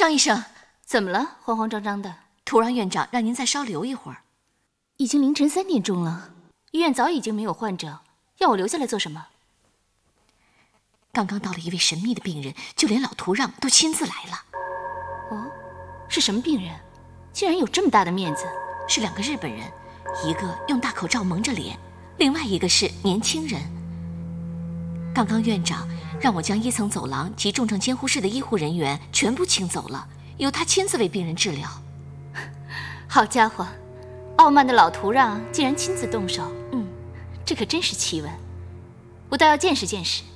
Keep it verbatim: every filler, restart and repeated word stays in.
张医生， 怎么了？慌慌张张的。 图让院长让您再稍留一会儿。 已经凌晨三点钟了，医院早已经没有患者，要我留下来做什么？ 刚刚到了一位神秘的病人，就连老图让都亲自来了。 哦，是什么病人？竟然有这么大的面子？ 是两个日本人，一个用大口罩蒙着脸，另外一个是年轻人。刚刚院长让我将一层走廊及重症监护室的医护人员全部清走了，由他亲自为病人治疗。 好家伙，傲慢的老图让竟然亲自动手，嗯，这可真是奇闻，我倒要见识见识。